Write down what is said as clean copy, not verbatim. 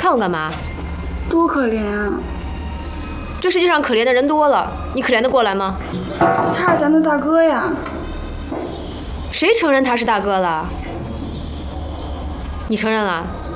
看我干嘛？ 多可怜啊！ 这世界上可怜的人多了，你可怜得过来吗？ 他是咱的大哥呀。 谁承认他是大哥了？你承认了？